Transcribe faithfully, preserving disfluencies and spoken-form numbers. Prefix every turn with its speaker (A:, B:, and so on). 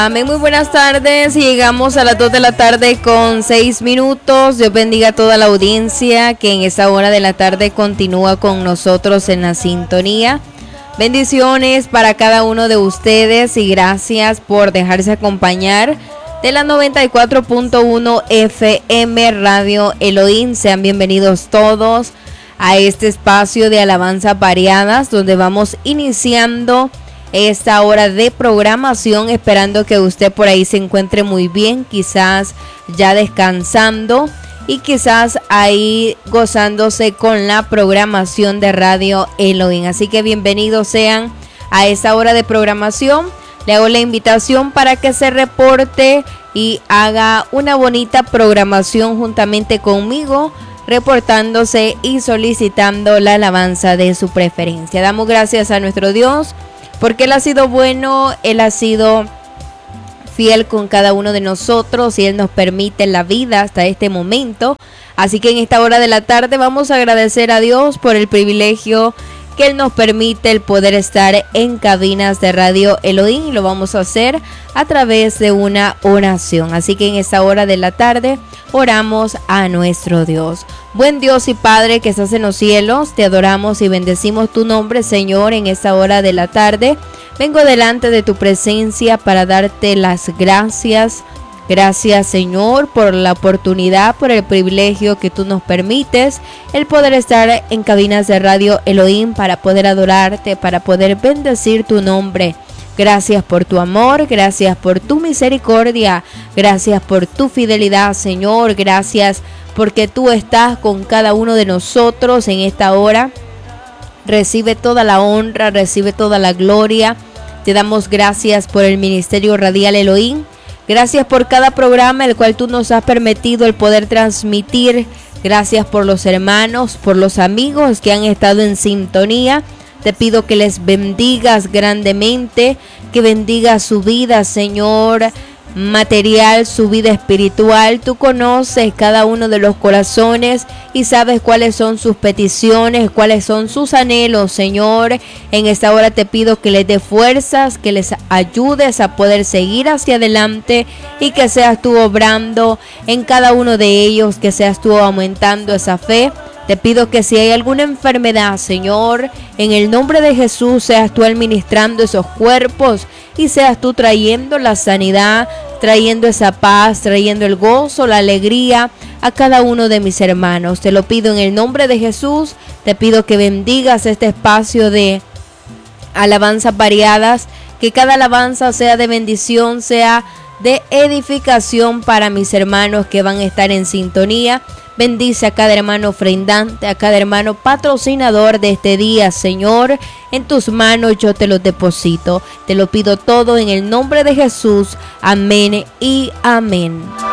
A: Amén, muy buenas tardes. Llegamos a las dos de la tarde con seis minutos. Dios bendiga a toda la audiencia que en esta hora de la tarde continúa con nosotros en la sintonía. Bendiciones para cada uno de ustedes y gracias por dejarse acompañar de la noventa y cuatro punto uno F M Radio Elohim. Sean bienvenidos todos a este espacio de alabanzas variadas donde vamos iniciando esta hora de programación, esperando que usted por ahí se encuentre muy bien, quizás ya descansando y quizás ahí gozándose con la programación de Radio Elohim. Así que bienvenidos sean a esta hora de programación. Le hago la invitación para que se reporte y haga una bonita programación juntamente conmigo, reportándose y solicitando la alabanza de su preferencia. Damos gracias a nuestro Dios porque Él ha sido bueno, Él ha sido fiel con cada uno de nosotros y Él nos permite la vida hasta este momento. Así que en esta hora de la tarde vamos a agradecer a Dios por el privilegio que Él nos permite el poder estar en cabinas de Radio Elohim, y lo vamos a hacer a través de una oración. Así que en esta hora de la tarde oramos a nuestro Dios. Buen Dios y Padre que estás en los cielos, te adoramos y bendecimos tu nombre, Señor. En esta hora de la tarde vengo delante de tu presencia para darte las gracias. Gracias, Señor, por la oportunidad, por el privilegio que tú nos permites, el poder estar en cabinas de Radio Elohim para poder adorarte, para poder bendecir tu nombre. Gracias por tu amor, gracias por tu misericordia, gracias por tu fidelidad, Señor. Gracias porque tú estás con cada uno de nosotros en esta hora. Recibe toda la honra, recibe toda la gloria. Te damos gracias por el Ministerio Radial Elohim. Gracias por cada programa el cual tú nos has permitido el poder transmitir. Gracias por los hermanos, por los amigos que han estado en sintonía. Te pido que les bendigas grandemente, que bendigas su vida, Señor, material, su vida espiritual. Tú conoces cada uno de los corazones y sabes cuáles son sus peticiones, cuáles son sus anhelos, Señor. En esta hora te pido que les dé fuerzas, que les ayudes a poder seguir hacia adelante y que seas tú obrando en cada uno de ellos, que seas tú aumentando esa fe. Te pido que si hay alguna enfermedad, Señor, en el nombre de Jesús, seas tú administrando esos cuerpos y seas tú trayendo la sanidad, trayendo esa paz, trayendo el gozo, la alegría a cada uno de mis hermanos. Te lo pido en el nombre de Jesús. Te pido que bendigas este espacio de alabanzas variadas, que cada alabanza sea de bendición, sea de edificación para mis hermanos que van a estar en sintonía. Bendice a cada hermano ofrendante, a cada hermano patrocinador de este día, Señor. En tus manos yo te lo deposito. Te lo pido todo en el nombre de Jesús. Amén y amén.